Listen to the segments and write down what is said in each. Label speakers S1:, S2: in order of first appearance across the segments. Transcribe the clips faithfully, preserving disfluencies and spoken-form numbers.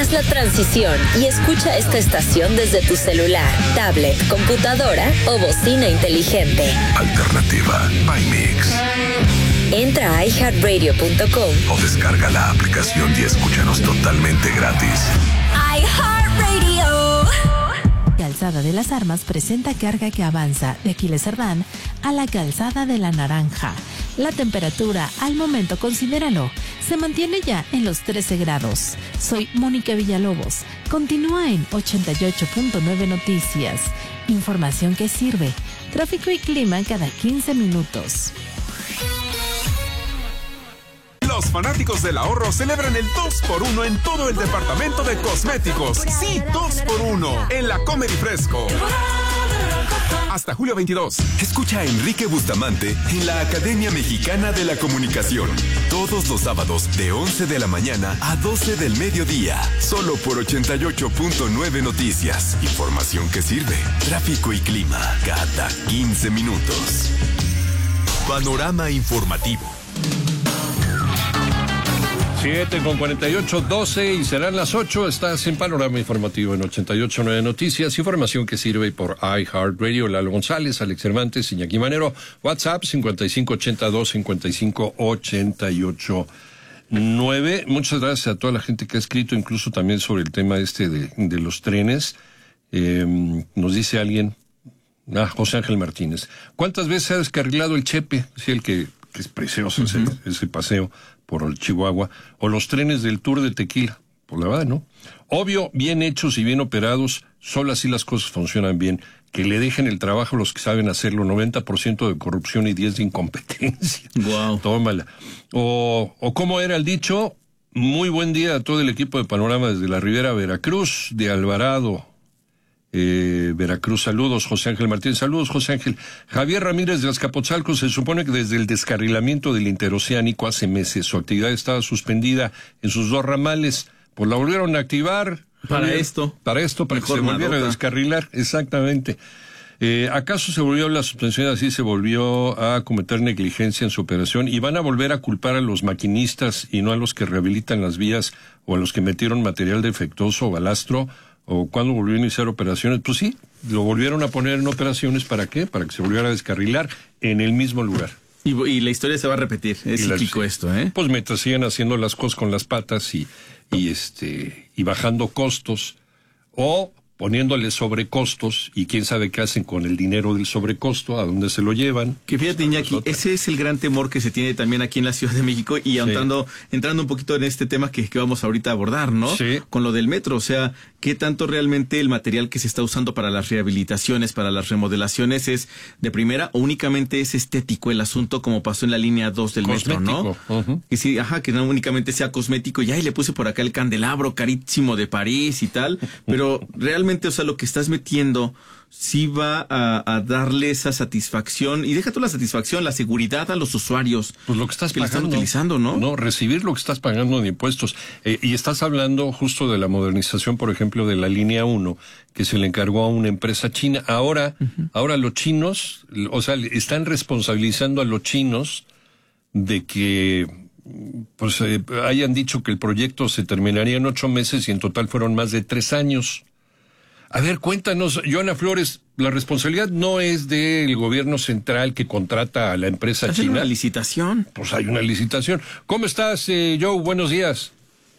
S1: Haz la transición y escucha esta estación desde tu celular, tablet, computadora o bocina inteligente.
S2: Alternativa by Mix.
S1: Entra a i heart radio punto com
S2: o descarga la aplicación y escúchanos totalmente gratis.
S1: iHeartRadio.
S3: Calzada de las Armas presenta carga que avanza de Aquiles Cerdán a la Calzada de la Naranja. La temperatura al momento, considéralo, se mantiene ya en los trece grados. Soy Mónica Villalobos. Continúa en ochenta y ocho punto nueve Noticias. Información que sirve. Tráfico y clima cada quince minutos.
S4: Los fanáticos del ahorro celebran el dos por uno en todo el departamento de cosméticos. Sí, dos por uno en la Comedy Fresco. Hasta julio veintidós.
S5: Escucha a Enrique Bustamante en la Academia Mexicana de la Comunicación. Todos los sábados de once de la mañana a doce del mediodía. Solo por ochenta y ocho punto nueve Noticias. Información que sirve. Tráfico y clima cada quince minutos. Panorama informativo.
S6: siete con cuarenta y ocho, doce y serán las ocho. Estás en Panorama Informativo en ochenta y ocho punto nueve Noticias. Información que sirve por iHeartRadio. Lalo González, Alex Cervantes, Iñaki Manero. WhatsApp cincuenta y cinco ochenta y dos cincuenta y cinco ochenta y ocho nueve. Muchas gracias a toda la gente que ha escrito, incluso también sobre el tema este de, de los trenes. Eh, nos dice alguien, ah, José Ángel Martínez, ¿cuántas veces se ha descarrilado el Chepe? Sí, el que, que es precioso, uh-huh. ese, ese paseo por el Chihuahua, o los trenes del Tour de Tequila, por la verdad, ¿no? Obvio, bien hechos y bien operados, solo así las cosas funcionan bien. Que le dejen el trabajo a los que saben hacerlo, noventa por ciento de corrupción y diez por ciento de incompetencia.
S7: Wow.
S6: Tómala. O, o como era el dicho, muy buen día a todo el equipo de Panorama desde la Ribera Veracruz, de Alvarado, Eh, Veracruz. Saludos, José Ángel Martínez. Saludos, José Ángel. Javier Ramírez de Azcapotzalco. Se supone que desde el descarrilamiento del interoceánico hace meses su actividad estaba suspendida en sus dos ramales, pues la volvieron a activar.
S7: Para
S6: Javier,
S7: esto.
S6: Para esto, para Mejor que se volviera a descarrilar. Exactamente. Eh, ¿Acaso se volvió la suspensión así? Se volvió a cometer negligencia en su operación y van a volver a culpar a los maquinistas y no a los que rehabilitan las vías o a los que metieron material defectuoso o balastro. ¿O cuando volvió a iniciar operaciones? Pues sí, lo volvieron a poner en operaciones. ¿Para qué? Para que se volviera a descarrilar en el mismo lugar.
S7: Y, y la historia se va a repetir. Es cíclico esto, ¿eh?
S6: Pues mientras sigan haciendo las cosas con las patas y, y, este, y bajando costos o poniéndole sobrecostos, y quién sabe qué hacen con el dinero del sobrecosto, a dónde se lo llevan.
S7: Que fíjate, Iñaki, ese es el gran temor que se tiene también aquí en la Ciudad de México, y entrando, sí. entrando un poquito en este tema que, que vamos ahorita a abordar, ¿no?
S6: Sí.
S7: Con lo del metro, o sea, qué tanto realmente el material que se está usando para las rehabilitaciones, para las remodelaciones, es de primera, o únicamente es estético el asunto, como pasó en la línea dos del
S6: cosmético.
S7: Metro, ¿no?
S6: Uh-huh.
S7: Que sí, ajá, que no únicamente sea cosmético, y ahí le puse por acá el candelabro carísimo de París y tal, pero realmente, o sea, lo que estás metiendo sí va a, a darle esa satisfacción, y deja tú la satisfacción, la seguridad a los usuarios.
S6: Pues lo que estás
S7: que
S6: pagando.
S7: Están utilizando, ¿no?
S6: No, recibir lo que estás pagando de impuestos. Eh, y estás hablando justo de la modernización, por ejemplo, de la línea uno, que se le encargó a una empresa china. Ahora, uh-huh. ahora los chinos, o sea, están responsabilizando a los chinos de que pues eh, hayan dicho que el proyecto se terminaría en ocho meses y en total fueron más de tres años. A ver, cuéntanos, Joana Flores, la responsabilidad no es del gobierno central que contrata a la empresa
S7: ¿Hay
S6: china.
S7: una licitación?
S6: Pues hay una licitación. ¿Cómo estás, eh, Joe? Buenos días.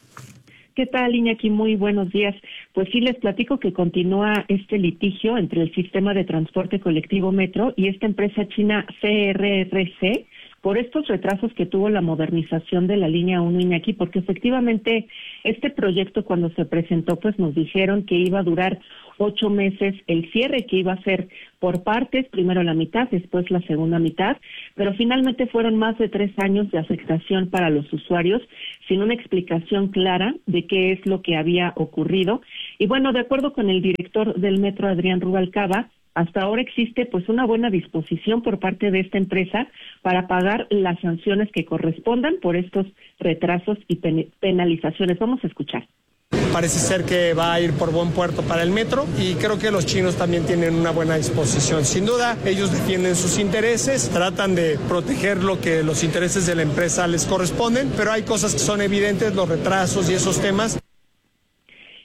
S8: ¿Qué tal, Iñaki? Muy buenos días. Pues sí, les platico que continúa este litigio entre el sistema de transporte colectivo Metro y esta empresa china C R R C por estos retrasos que tuvo la modernización de la línea uno, Iñaki, porque efectivamente este proyecto cuando se presentó pues nos dijeron que iba a durar ocho meses el cierre, que iba a ser por partes, primero la mitad, después la segunda mitad, pero finalmente fueron más de tres años de afectación para los usuarios sin una explicación clara de qué es lo que había ocurrido. Y bueno, de acuerdo con el director del Metro, Adrián Rubalcaba, hasta ahora existe pues una buena disposición por parte de esta empresa para pagar las sanciones que correspondan por estos retrasos y pen- penalizaciones. Vamos a escuchar.
S9: Parece ser que va a ir por buen puerto para el metro y creo que los chinos también tienen una buena disposición. Sin duda, ellos defienden sus intereses, tratan de proteger lo que los intereses de la empresa les corresponden, pero hay cosas que son evidentes, los retrasos y esos temas.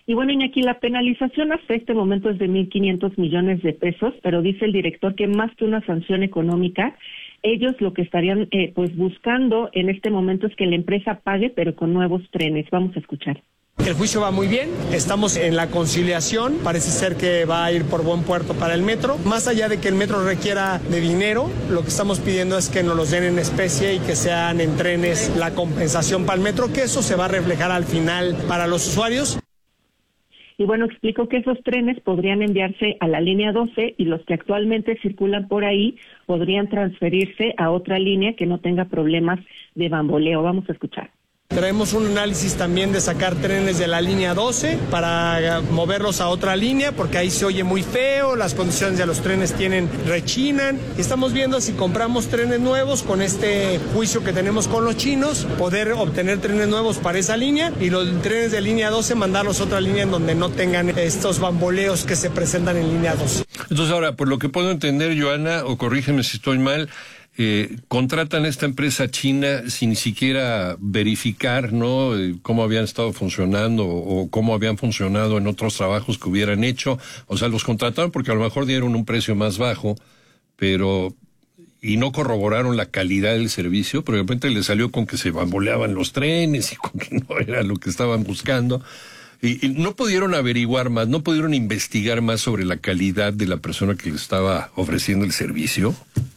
S8: Y bueno, Iñaki, la penalización hasta este momento es de mil quinientos millones de pesos, pero dice el director que más que una sanción económica, ellos lo que estarían eh, pues buscando en este momento es que la empresa pague, pero con nuevos trenes. Vamos a escuchar.
S9: El juicio va muy bien, estamos en la conciliación, parece ser que va a ir por buen puerto para el metro. Más allá de que el metro requiera de dinero, lo que estamos pidiendo es que nos los den en especie y que sean en trenes la compensación para el metro, que eso se va a reflejar al final para los usuarios.
S8: Y bueno, explico que esos trenes podrían enviarse a la línea doce y los que actualmente circulan por ahí podrían transferirse a otra línea que no tenga problemas de bamboleo. Vamos a escuchar.
S9: Traemos un análisis también de sacar trenes de la línea doce para moverlos a otra línea, porque ahí se oye muy feo, las condiciones de los trenes tienen rechinan. Estamos viendo si compramos trenes nuevos con este juicio que tenemos con los chinos, poder obtener trenes nuevos para esa línea y los trenes de línea doce mandarlos a otra línea en donde no tengan estos bamboleos que se presentan en línea doce.
S6: Entonces ahora, por lo que puedo entender, Joana, o corrígeme si estoy mal, Eh, contratan a esta empresa china sin ni siquiera verificar, ¿no?, cómo habían estado funcionando o cómo habían funcionado en otros trabajos que hubieran hecho. O sea, los contrataron porque a lo mejor dieron un precio más bajo, pero y no corroboraron la calidad del servicio, pero de repente les salió con que se bamboleaban los trenes y con que no era lo que estaban buscando. Y, y no pudieron averiguar más, no pudieron investigar más sobre la calidad de la persona que les estaba ofreciendo el servicio.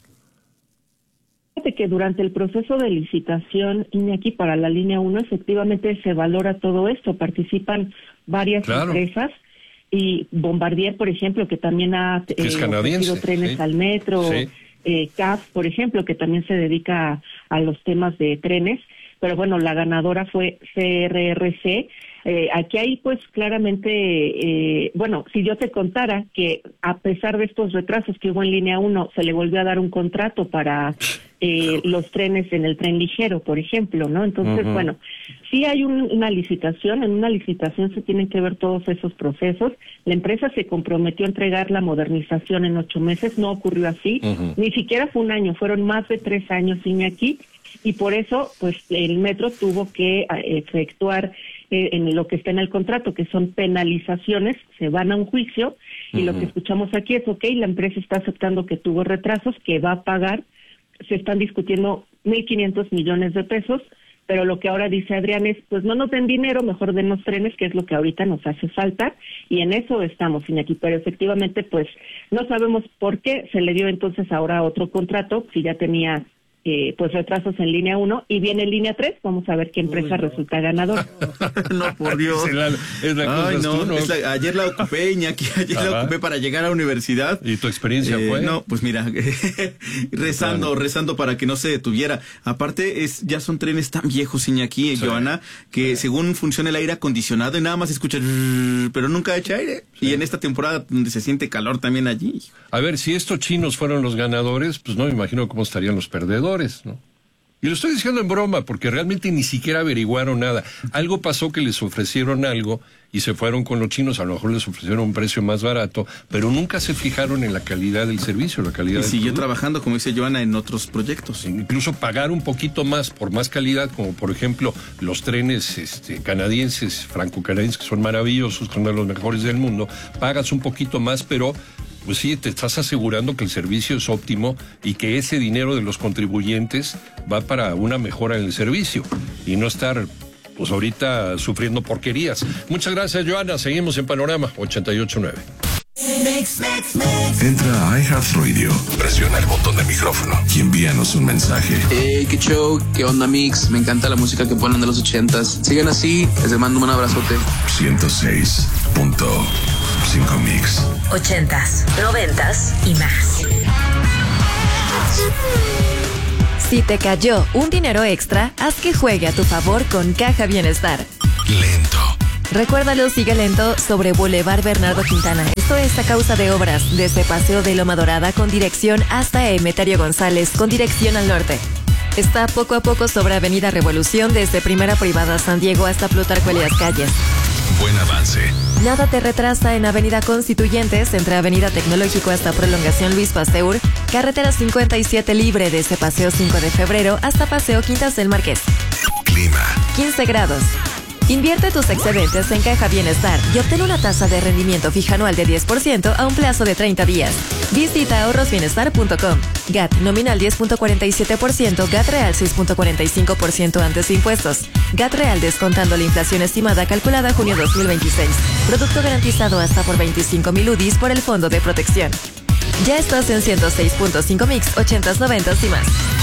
S8: Que durante el proceso de licitación, Iñaki, para la línea uno, efectivamente se valora todo esto. Participan varias claro. empresas y Bombardier, por ejemplo, que también ha eh, ofrecido trenes sí. al metro, sí. eh, C A F, por ejemplo, que también se dedica a, a los temas de trenes. Pero bueno, la ganadora fue C R R C. Eh, aquí hay pues claramente, eh, bueno, si yo te contara que a pesar de estos retrasos que hubo en línea uno, se le volvió a dar un contrato para eh, los trenes en el tren ligero, por ejemplo, ¿no? Entonces, uh-huh. bueno, sí hay un, una licitación, en una licitación se tienen que ver todos esos procesos. La empresa se comprometió a entregar la modernización en ocho meses, no ocurrió así, uh-huh. ni siquiera fue un año, fueron más de tres años, Iñaki, y por eso, pues, el metro tuvo que efectuar eh, en lo que está en el contrato, que son penalizaciones, se van a un juicio, y uh-huh. lo que escuchamos aquí es, ok, la empresa está aceptando que tuvo retrasos, que va a pagar, se están discutiendo mil quinientos millones de pesos, pero lo que ahora dice Adrián es, pues no nos den dinero, mejor denos trenes, que es lo que ahorita nos hace falta, y en eso estamos, Iñaki, pero efectivamente, pues, no sabemos por qué se le dio entonces ahora otro contrato, si ya tenía Eh, pues retrasos en línea uno y viene en línea tres, vamos a ver qué empresa Uy, no. resulta ganadora.
S7: No, por Dios. Es la, es la Ay, no, tú, ¿no? Es la, ayer la ocupé, Iñaki, ayer Ajá. la ocupé para llegar a la universidad.
S6: ¿Y tu experiencia eh, fue?
S7: No, pues mira, rezando, rezando para que no se detuviera. Aparte, es ya son trenes tan viejos, Iñaki, sí. Joana, que sí. según funciona el aire acondicionado y nada más escucha, pero nunca echa aire. Sí. Y en esta temporada donde se siente calor también allí.
S6: A ver, si estos chinos fueron los ganadores, pues no me imagino cómo estarían los perdedores. ¿No? Y lo estoy diciendo en broma porque realmente ni siquiera averiguaron nada. Algo pasó que les ofrecieron algo y se fueron con los chinos, a lo mejor les ofrecieron un precio más barato, pero nunca se fijaron en la calidad del servicio, la calidad
S7: y
S6: del
S7: siguió
S6: producto.
S7: Trabajando, como dice Joana, en otros proyectos.
S6: Incluso pagar un poquito más por más calidad, como por ejemplo los trenes este, canadienses, franco-canadienses, que son maravillosos, son de los mejores del mundo, pagas un poquito más, pero pues sí, te estás asegurando que el servicio es óptimo y que ese dinero de los contribuyentes va para una mejora en el servicio y no estar, pues ahorita sufriendo porquerías. Muchas gracias, Joana. Seguimos en Panorama ochenta y ocho nueve.
S2: Entra a iHeartRadio, presiona el botón de micrófono y envíanos un mensaje.
S10: Hey, qué show, qué onda, Mix. Me encanta la música que ponen de los ochentas. Sigan así, les mando un abrazote.
S2: ciento seis punto cinco Mix.
S1: Ochentas, noventas y más. Si te cayó un dinero extra, haz que juegue a tu favor con Caja Bienestar.
S2: Lento.
S1: Recuérdalo, sigue lento sobre Boulevard Bernardo Quintana. Esto es a causa de obras desde Paseo de Loma Dorada con dirección hasta Emeterio González con dirección al norte. Está poco a poco sobre Avenida Revolución desde Primera Privada San Diego hasta Plutarco Elías Calles.
S2: Buen avance.
S1: Nada te retrasa en Avenida Constituyentes entre Avenida Tecnológico hasta Prolongación Luis Pasteur, Carretera cincuenta y siete libre desde Paseo cinco de Febrero hasta Paseo Quintas del Marqués.
S2: Clima.
S1: quince grados. Invierte tus excedentes en Caja Bienestar y obtén una tasa de rendimiento fija anual de diez por ciento a un plazo de treinta días. Visita ahorros bienestar punto com. G A T nominal diez punto cuarenta y siete por ciento, G A T real seis punto cuarenta y cinco por ciento antes de impuestos. G A T real descontando la inflación estimada calculada junio dos mil veintiséis. Producto garantizado hasta por veinticinco mil U D Is por el Fondo de Protección. Ya estás en ciento seis punto cinco Mix, ochentas, noventas y más.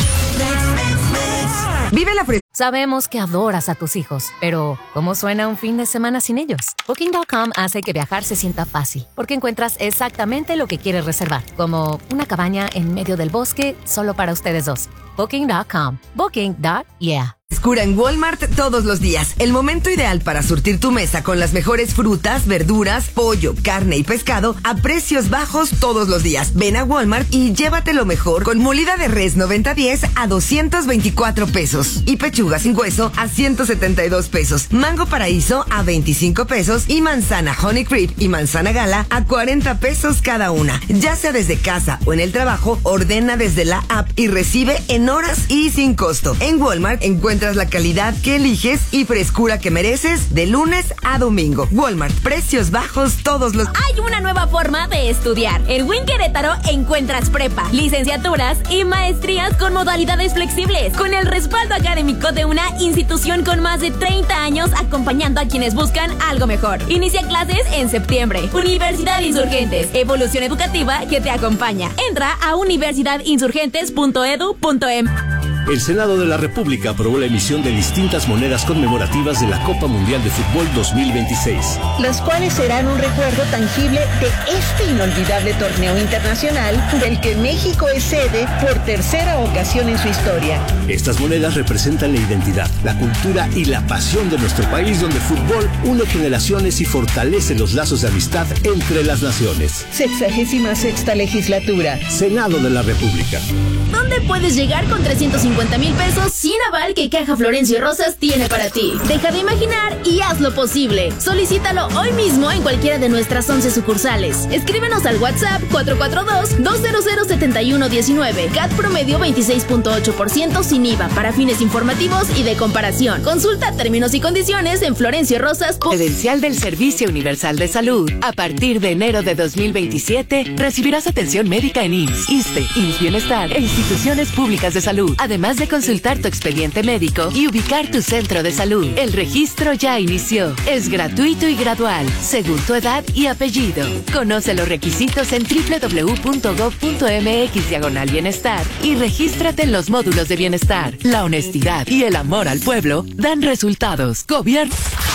S11: Vive la fre-
S12: Sabemos que adoras a tus hijos, pero ¿cómo suena un fin de semana sin ellos? Booking punto com hace que viajar se sienta fácil, porque encuentras exactamente lo que quieres reservar, como una cabaña en medio del bosque solo para ustedes dos. Booking punto com. Booking. Yeah.
S11: Frescura en Walmart todos los días. El momento ideal para surtir tu mesa con las mejores frutas, verduras, pollo, carne y pescado a precios bajos todos los días. Ven a Walmart y llévate lo mejor con molida de res noventa diez a doscientos veinticuatro pesos y pechuga sin hueso a ciento setenta y dos pesos. Mango paraíso a veinticinco pesos y manzana Honey Creep y manzana Gala a cuarenta pesos cada una. Ya sea desde casa o en el trabajo, ordena desde la app y recibe en horas y sin costo. En Walmart encuentras la calidad que eliges y frescura que mereces de lunes a domingo. Walmart, precios bajos todos los...
S13: Hay una nueva forma de estudiar. En W I N Querétaro encuentras prepa, licenciaturas y maestrías con modalidades flexibles, con el respaldo académico de una institución con más de treinta años acompañando a quienes buscan algo mejor. Inicia clases en septiembre. Universidad Insurgentes, evolución educativa que te acompaña. Entra a universidad insurgentes punto edu punto em.
S14: El Senado de la República aprobó la emisión de distintas monedas conmemorativas de la Copa Mundial de Fútbol dos mil veintiséis.
S15: Las cuales serán un recuerdo tangible de este inolvidable torneo internacional del que México es sede por tercera ocasión en su historia.
S14: Estas monedas representan la identidad, la cultura y la pasión de nuestro país, donde el fútbol une generaciones y fortalece los lazos de amistad entre las naciones.
S15: Sexagésima sexta legislatura.
S14: Senado de la República.
S13: ¿Dónde puedes llegar con trescientos cincuenta mil pesos sin aval que Caja Florencio Rosas tiene para ti? Deja de imaginar y haz lo posible. Solicítalo hoy mismo en cualquiera de nuestras once sucursales. Escríbenos al WhatsApp cuatro cuatro dos, dos cero cero, siete uno uno nueve. C A T promedio veintiséis punto ocho por ciento sin I V A para fines informativos y de comparación. Consulta términos y condiciones en Florencio Rosas.
S16: Credencial del Servicio Universal de Salud. A partir de enero de dos mil veintisiete recibirás atención médica en I M S S, ISSSTE, I M S S Bienestar e instituciones públicas de salud. Además de consultar tu expediente médico y ubicar tu centro de salud. El registro ya inició. Es gratuito y gradual, según tu edad y apellido. Conoce los requisitos en doble u doble u doble u punto gob punto eme equis diagonal bienestar y regístrate en los módulos de bienestar. La honestidad y el amor al pueblo dan resultados. Gobierno.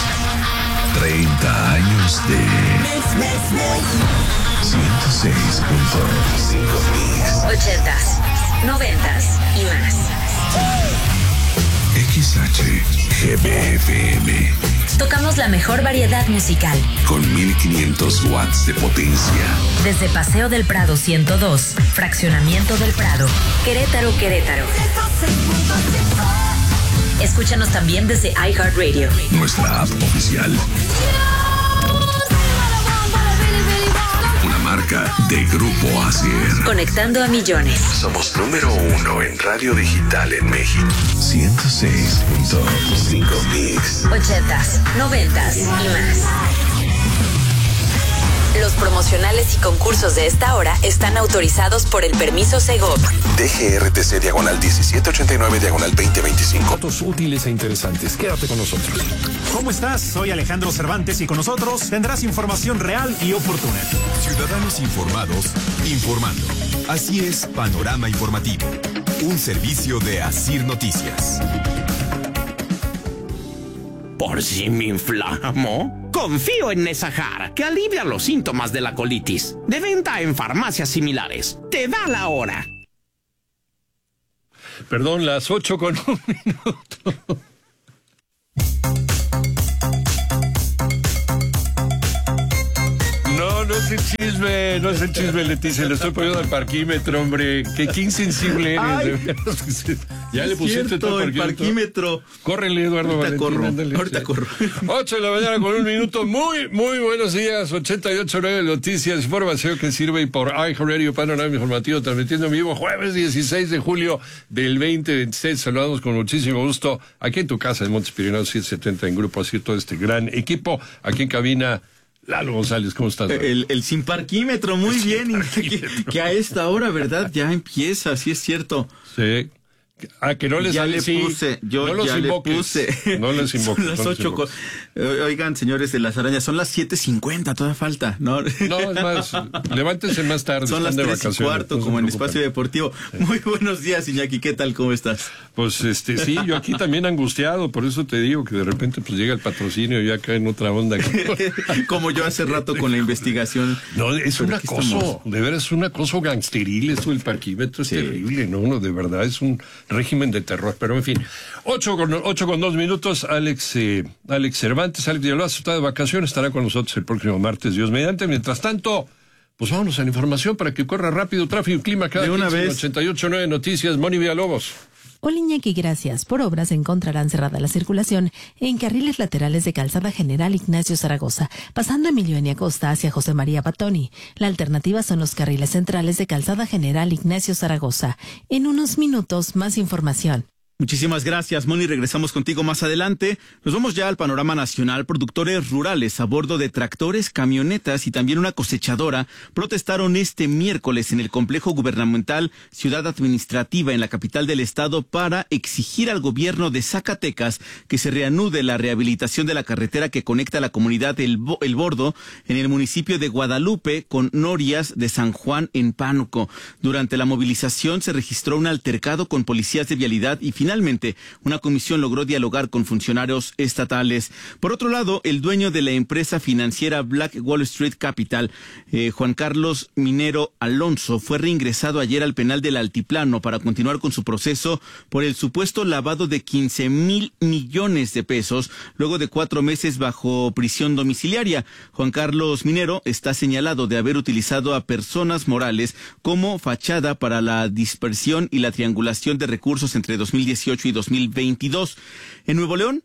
S2: treinta años de ciento seis punto cinco Mix.
S12: Ochentas, noventas y más.
S2: X H G B F M.
S12: Tocamos la mejor variedad musical.
S2: Con mil quinientos watts de potencia.
S12: Desde Paseo del Prado ciento dos, Fraccionamiento del Prado, Querétaro, Querétaro. Escúchanos también desde iHeartRadio.
S2: Nuestra app oficial. Una marca de Grupo Asier.
S12: Conectando a millones.
S2: Somos número uno en radio digital en México. ciento seis punto cinco Mix.
S12: Ochentas, noventas y más. Los promocionales y concursos de esta hora están autorizados por el permiso Segov.
S2: D G R T C diagonal diecisiete ochenta y nueve diagonal veinte veinticinco.
S17: Datos útiles e interesantes. Quédate con nosotros.
S18: ¿Cómo estás? Soy Alejandro Cervantes y con nosotros tendrás información real y oportuna.
S5: Ciudadanos informados, informando. Así es, Panorama Informativo. Un servicio de Asir Noticias.
S19: ¿Por si me inflamo? Confío en Nesahar, que alivia los síntomas de la colitis. De venta en farmacias similares. Te da la hora.
S6: Perdón, las ocho con un minuto. No, no es es el chisme, no es el chisme, Leticia. Le estoy poniendo al parquímetro, hombre. Que qué insensible eres. De ya le pusiste
S7: cierto,
S6: todo
S7: el parquímetro.
S6: Córrele, Eduardo
S7: Ahorita
S6: Valentín.
S7: corro,
S6: Ándale,
S7: ahorita
S6: sí.
S7: corro.
S6: ocho de la mañana con un minuto. Muy, muy buenos días. ochenta y ocho punto nueve Noticias, información que sirve y por iHeartRadio, panorama informativo, transmitiendo en vivo jueves dieciséis de julio del veinte veintiséis. Saludamos con muchísimo gusto aquí en tu casa en Montes Pirineos setecientos setenta en grupo, así todo este gran equipo. Aquí en cabina, Lalo González, ¿cómo estás?
S7: El, el sin parquímetro, muy el bien. Que, que a esta hora, ¿verdad? Ya empieza, sí es cierto.
S6: Sí. Ah, que no les
S7: ya
S6: sale,
S7: le
S6: sí.
S7: puse, yo
S6: no los
S7: ya
S6: invoques,
S7: le puse.
S6: No les invoques.
S7: Son las
S6: no les
S7: ocho.
S6: invoques.
S7: Co- Oigan, señores de las arañas, son las siete cincuenta, todavía falta, ¿no?
S6: No, es más, levántense más tarde.
S7: Son las
S6: de
S7: tres y cuarto,
S6: no
S7: como en Espacio Deportivo. Sí. Muy buenos días, Iñaki, ¿qué tal? ¿Cómo estás?
S6: Pues, este, sí, yo aquí también angustiado, por eso te digo que de repente pues llega el patrocinio y ya cae en otra onda.
S7: Como yo hace rato con la investigación.
S6: No, es un acoso, de veras es un acoso gangsteril, esto del parquímetro es sí. terrible, ¿no? no, de verdad es un régimen de terror. Pero en fin, ocho con, ocho con dos minutos, Alex, eh, Alex Cervantes, Alex Villalobos está de vacaciones, estará con nosotros el próximo martes, Dios mediante. Mientras tanto, pues vámonos a la información para que corra rápido, tráfico y clima cada
S7: de una
S6: quince,
S7: vez.
S6: ochenta y ocho punto nueve Noticias, Moni Villalobos.
S3: Hola Iñaki, gracias. Por obras encontrarán cerrada la circulación en carriles laterales de Calzada General Ignacio Zaragoza, pasando Emilio N. Acosta hacia José María Patoni. La alternativa son los carriles centrales de Calzada General Ignacio Zaragoza. En unos minutos, más información.
S7: Muchísimas gracias, Moni. Regresamos contigo más adelante. Nos vamos ya al panorama nacional. Productores rurales a bordo de tractores, camionetas y también una cosechadora protestaron este miércoles en el complejo gubernamental Ciudad Administrativa en la capital del estado para exigir al gobierno de Zacatecas que se reanude la rehabilitación de la carretera que conecta a la comunidad El, Bo- El Bordo en el municipio de Guadalupe con Norias de San Juan en Pánuco. Durante la movilización se registró un altercado con policías de vialidad y finalmente Finalmente, una comisión logró dialogar con funcionarios estatales. Por otro lado, el dueño de la empresa financiera Black Wall Street Capital, eh, Juan Carlos Minero Alonso, fue reingresado ayer al penal del Altiplano para continuar con su proceso por el supuesto lavado de quince mil millones de pesos, luego de cuatro meses bajo prisión domiciliaria. Juan Carlos Minero está señalado de haber utilizado a personas morales como fachada para la dispersión y la triangulación de recursos entre dos mil dieciocho y dos mil veintidós. En Nuevo León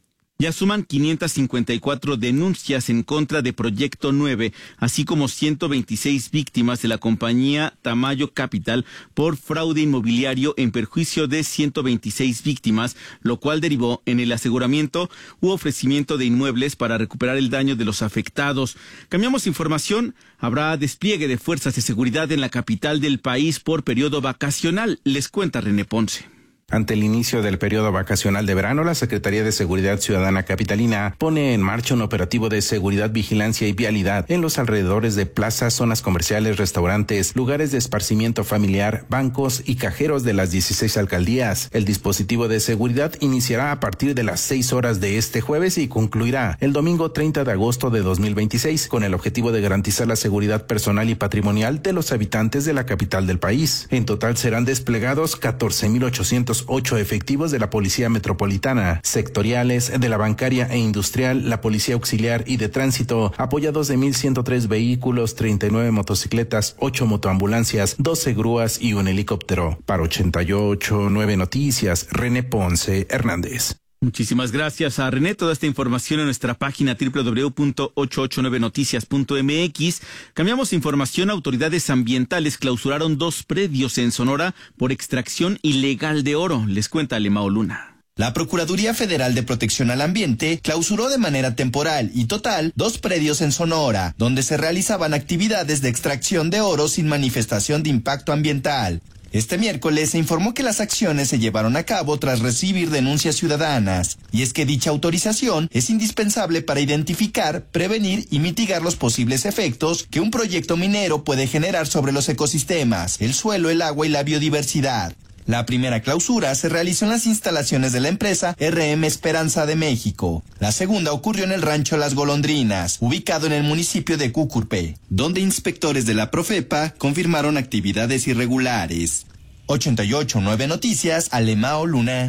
S7: ya suman quinientas cincuenta y cuatro denuncias en contra de Proyecto nueve, así como ciento veintiséis víctimas de la compañía Tamayo Capital por fraude inmobiliario en perjuicio de ciento veintiséis víctimas, lo cual derivó en el aseguramiento u ofrecimiento de inmuebles para recuperar el daño de los afectados. Cambiamos información. Habrá despliegue de fuerzas de seguridad en la capital del país por periodo vacacional. Les cuenta René Ponce.
S20: Ante el inicio del periodo vacacional de verano, la Secretaría de Seguridad Ciudadana Capitalina pone en marcha un operativo de seguridad, vigilancia y vialidad en los alrededores de plazas, zonas comerciales, restaurantes, lugares de esparcimiento familiar, bancos y cajeros de las dieciséis alcaldías. El dispositivo de seguridad iniciará a partir de las seis horas de este jueves y concluirá el domingo treinta de agosto de dos mil veintiséis con el objetivo de garantizar la seguridad personal y patrimonial de los habitantes de la capital del país. En total serán desplegados catorce mil ochocientos ocho efectivos de la Policía Metropolitana, sectoriales de la bancaria e industrial, la Policía Auxiliar y de Tránsito, apoyados de mil ciento tres vehículos, treinta y nueve motocicletas, ocho motoambulancias, doce grúas y un helicóptero. Para ochenta y ocho punto nueve Noticias, René Ponce Hernández.
S7: Muchísimas gracias a René. Toda esta información en nuestra página doble u doble u doble u punto ochocientos ochenta y nueve noticias punto m x. Cambiamos información. Autoridades ambientales clausuraron dos predios en Sonora por extracción ilegal de oro. Les cuenta Alemao Luna.
S21: La Procuraduría Federal de Protección al Ambiente clausuró de manera temporal y total dos predios en Sonora, donde se realizaban actividades de extracción de oro sin manifestación de impacto ambiental. Este miércoles se informó que las acciones se llevaron a cabo tras recibir denuncias ciudadanas, y es que dicha autorización es indispensable para identificar, prevenir y mitigar los posibles efectos que un proyecto minero puede generar sobre los ecosistemas, el suelo, el agua y la biodiversidad. La primera clausura se realizó en las instalaciones de la empresa R M Esperanza de México. La segunda ocurrió en el rancho Las Golondrinas, ubicado en el municipio de Cucurpe, donde inspectores de la Profepa confirmaron actividades irregulares. ochenta y ocho punto nueve Noticias, Alemao Luna.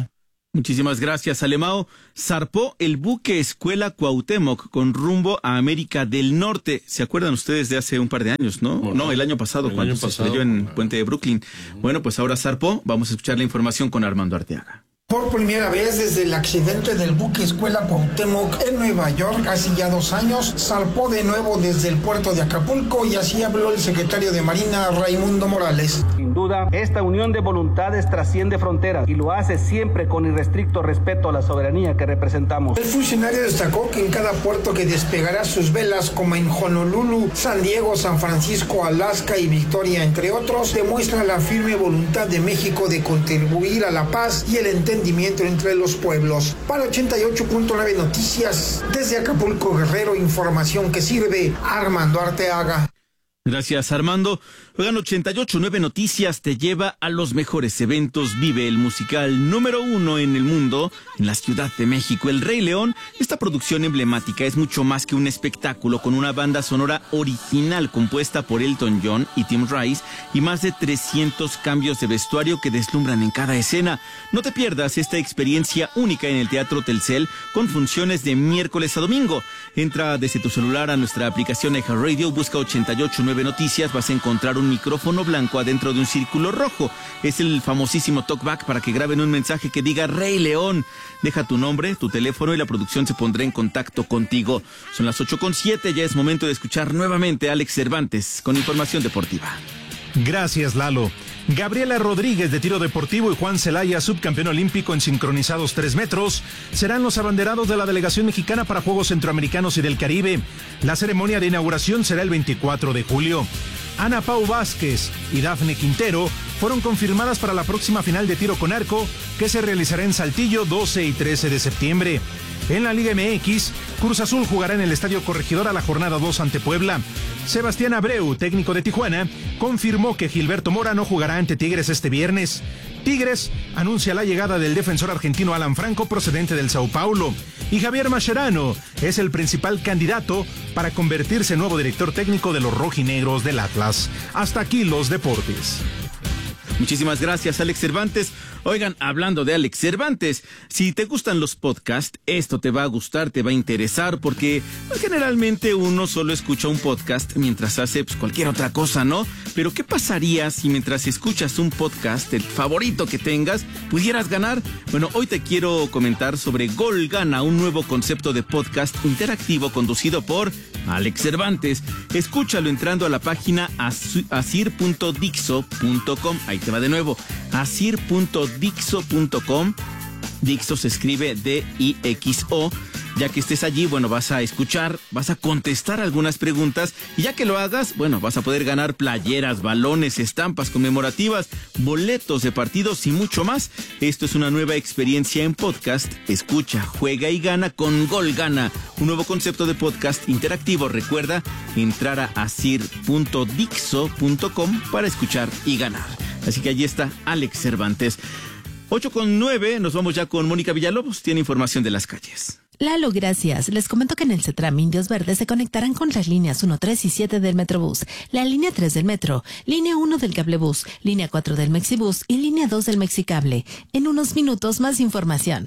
S7: Muchísimas gracias, Alemao. Zarpó el buque Escuela Cuauhtémoc con rumbo a América del Norte. ¿Se acuerdan ustedes de hace un par de años, no? No, no el año pasado, el cuando año se pasado. estrelló en Puente de Brooklyn. Bueno, pues ahora zarpó. Vamos a escuchar la información con Armando Arteaga.
S4: Por primera vez desde el accidente del buque Escuela Cuauhtémoc en Nueva York hace ya dos años, zarpó de nuevo desde el puerto de Acapulco y así habló el secretario de Marina, Raimundo Morales.
S22: Sin duda, esta unión de voluntades trasciende fronteras y lo hace siempre con irrestricto respeto a la soberanía que representamos.
S4: El funcionario destacó que en cada puerto que despegará sus velas, como en Honolulu, San Diego, San Francisco, Alaska y Victoria, entre otros, demuestra la firme voluntad de México de contribuir a la paz y el entendimiento entre los pueblos. Para ochenta y ocho punto nueve Noticias, desde Acapulco, Guerrero, información que sirve. Armando Arteaga.
S7: Gracias, Armando. Oigan, ochenta y ocho punto nueve Noticias te lleva a los mejores eventos. Vive el musical número uno en el mundo, en la Ciudad de México, El Rey León. Esta producción emblemática es mucho más que un espectáculo, con una banda sonora original compuesta por Elton John y Tim Rice y más de trescientos cambios de vestuario que deslumbran en cada escena. No te pierdas esta experiencia única en el Teatro Telcel, con funciones de miércoles a domingo. Entra desde tu celular a nuestra aplicación iHeartRadio, busca ochenta y ocho punto nueve Noticias, vas a encontrar un micrófono blanco adentro de un círculo rojo. Es el famosísimo talkback para que graben un mensaje que diga Rey León. Deja tu nombre, tu teléfono y la producción se pondrá en contacto contigo. Son las ocho con siete, ya es momento de escuchar nuevamente a Alex Cervantes con información deportiva.
S18: Gracias, Lalo. Gabriela Rodríguez de tiro deportivo y Juan Celaya, subcampeón olímpico en sincronizados tres metros, serán los abanderados de la delegación mexicana para Juegos Centroamericanos y del Caribe. La ceremonia de inauguración será el veinticuatro de julio. Ana Pau Vázquez y Dafne Quintero fueron confirmadas para la próxima final de tiro con arco, que se realizará en Saltillo doce y trece de septiembre. En la Liga M X, Cruz Azul jugará en el Estadio Corregidora la jornada dos ante Puebla. Sebastián Abreu, técnico de Tijuana, confirmó que Gilberto Mora no jugará ante Tigres este viernes. Tigres anuncia la llegada del defensor argentino Alan Franco, procedente del Sao Paulo. Y Javier Mascherano es el principal candidato para convertirse en nuevo director técnico de los rojinegros del Atlas. Hasta aquí los deportes.
S7: Muchísimas gracias, Alex Cervantes. Oigan, hablando de Alex Cervantes, si te gustan los podcasts, esto te va a gustar, te va a interesar, porque pues, generalmente uno solo escucha un podcast mientras hace pues, cualquier otra cosa, ¿no? Pero ¿qué pasaría si mientras escuchas un podcast, el favorito que tengas, pudieras ganar? Bueno, hoy te quiero comentar sobre Gol Gana, un nuevo concepto de podcast interactivo conducido por Alex Cervantes. Escúchalo entrando a la página asir punto dixo punto com. Ahí te va de nuevo, asir punto dixo punto com. Dixo se escribe D I X O. Ya que estés allí, bueno, vas a escuchar, vas a contestar algunas preguntas y ya que lo hagas, bueno, vas a poder ganar playeras, balones, estampas conmemorativas, boletos de partidos y mucho más. Esto es una nueva experiencia en podcast. Escucha, juega y gana con Gol Gana, un nuevo concepto de podcast interactivo. Recuerda entrar a asir punto dixo punto com para escuchar y ganar. Así que allí está Alex Cervantes. ocho con nueve, nos vamos ya con Mónica Villalobos, tiene información de las calles.
S3: Lalo, gracias. Les comento que en el CETRAM Indios Verdes se conectarán con las líneas uno, tres y siete del Metrobús, la línea tres del Metro, línea uno del Cablebús, línea cuatro del Mexibús y línea dos del Mexicable. En unos minutos más información.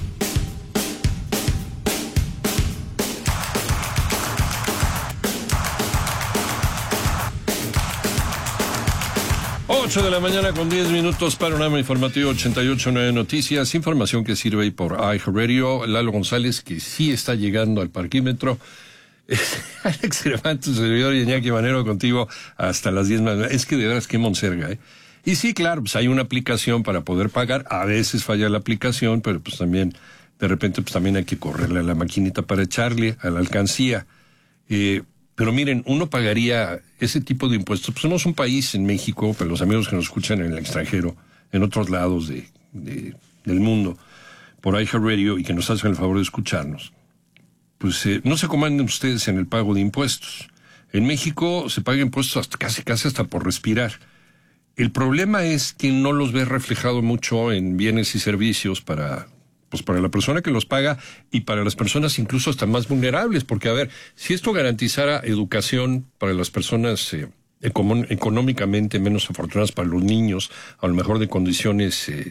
S6: ocho de la mañana con diez minutos, panorama informativo ochenta y ocho punto nueve Noticias, información que sirve por iHeartRadio. Lalo González, que sí está llegando al parquímetro. Alex Cervantes, servidor y Iñaki Manero contigo hasta las diez. Es que de veras que monserga, ¿eh? Y sí, claro, pues hay una aplicación para poder pagar. A veces falla la aplicación, pero pues también, de repente, pues también hay que correrle a la maquinita para echarle a la alcancía. Eh... Pero miren, uno pagaría ese tipo de impuestos. Pues somos un país en México, pero los amigos que nos escuchan en el extranjero, en otros lados de, de, del mundo, por iHeartRadio y que nos hacen el favor de escucharnos, pues eh, no se comanden ustedes en el pago de impuestos. En México se paga impuestos hasta, casi casi hasta por respirar. El problema es que no los ves reflejado mucho en bienes y servicios para... pues para la persona que los paga y para las personas incluso hasta más vulnerables, porque a ver, si esto garantizara educación para las personas eh, económicamente menos afortunadas, para los niños, a lo mejor de condiciones eh,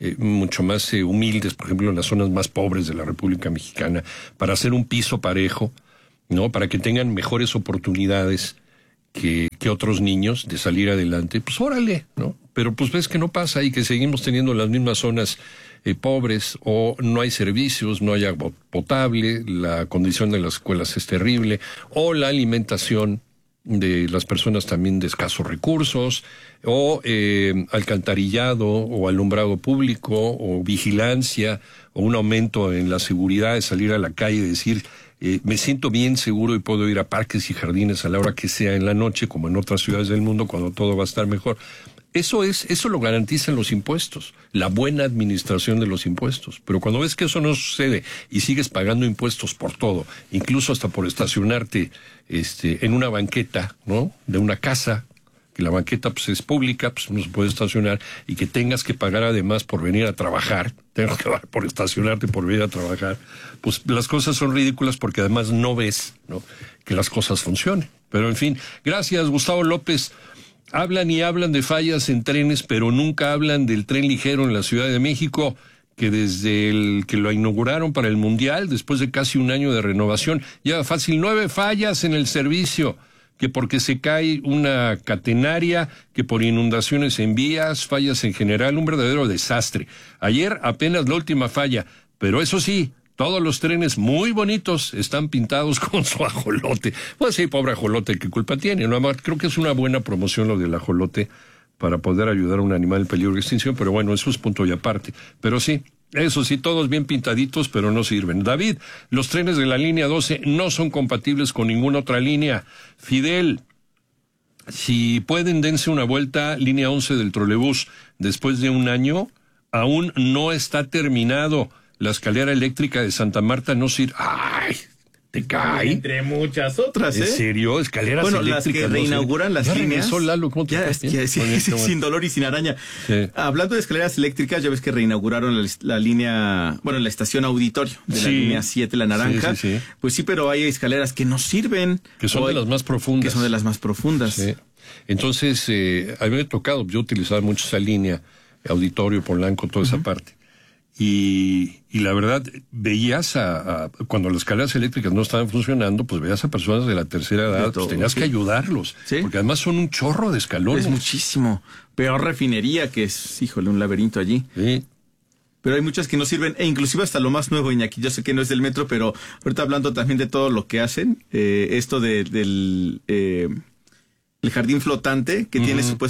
S6: eh, mucho más eh, humildes, por ejemplo, en las zonas más pobres de la República Mexicana, para hacer un piso parejo, ¿no? Para que tengan mejores oportunidades que, que otros niños de salir adelante, pues órale, ¿no? Pero pues ves que no pasa y que seguimos teniendo las mismas zonas eh, pobres, o no hay servicios, no hay agua potable, la condición de las escuelas es terrible, o la alimentación de las personas también de escasos recursos, o eh, alcantarillado, o alumbrado público, o vigilancia, o un aumento en la seguridad de salir a la calle y decir, eh, me siento bien seguro y puedo ir a parques y jardines a la hora que sea en la noche, como en otras ciudades del mundo, cuando todo va a estar mejor. Eso es, eso lo garantizan los impuestos, la buena administración de los impuestos. Pero cuando ves que eso no sucede y sigues pagando impuestos por todo, incluso hasta por estacionarte este, en una banqueta, ¿no? De una casa, que la banqueta pues es pública, pues no se puede estacionar, y que tengas que pagar además por venir a trabajar, tengas que pagar por estacionarte, por venir a trabajar, pues las cosas son ridículas porque además no ves, ¿no? Que las cosas funcionen. Pero en fin, gracias, Gustavo López. Hablan y hablan de fallas en trenes, pero nunca hablan del tren ligero en la Ciudad de México, que desde el que lo inauguraron para el Mundial, después de casi un año de renovación, lleva fácil nueve fallas en el servicio, que porque se cae una catenaria, que por inundaciones en vías, fallas en general, un verdadero desastre. Ayer apenas la última falla, pero eso sí, todos los trenes muy bonitos están pintados con su ajolote. Pues sí, pobre ajolote, ¿qué culpa tiene? No, creo que es una buena promoción lo del ajolote para poder ayudar a un animal en peligro de extinción, pero bueno, eso es punto y aparte. Pero sí, eso sí, todos bien pintaditos, pero no sirven. David, los trenes de la línea doce no son compatibles con ninguna otra línea. Fidel, si pueden, dense una vuelta, línea once del trolebús. Después de un año, aún no está terminado. La escalera eléctrica de Santa Marta no sirve. ¡Ay! ¿Te cae?
S7: Entre muchas otras, ¿eh?
S6: ¿En serio? Escaleras
S7: bueno,
S6: eléctricas.
S7: Bueno, las que reinauguran
S6: no
S7: las
S6: ya
S7: líneas.
S6: Regresó Lalo, ¿cómo te
S7: ya, es, ya, sí, sí, sin dolor y sin araña. Sí. Hablando de escaleras eléctricas, ya ves que reinauguraron la, la línea, bueno, la estación Auditorio de sí. la línea siete, la naranja. Sí, sí, sí. Pues sí, pero hay escaleras que no sirven.
S6: Que son de las más profundas.
S7: Que son de las más profundas.
S6: Sí. Entonces, eh, a mí me ha tocado, yo utilizaba mucho esa línea, Auditorio, Polanco, toda uh-huh. esa parte. Y, y la verdad, veías a, a, cuando las escaleras eléctricas no estaban funcionando, pues veías a personas de la tercera edad, todo, pues tenías sí. que ayudarlos, ¿sí? Porque además son un chorro de escalones.
S7: Es muchísimo. Peor refinería, que es, híjole, un laberinto allí.
S6: Sí.
S7: Pero hay muchas que no sirven, e inclusive hasta lo más nuevo, Iñaki, yo sé que no es del metro, pero ahorita hablando también de todo lo que hacen, eh, esto de, del... Eh, el jardín flotante, que uh-huh. tiene supuestamente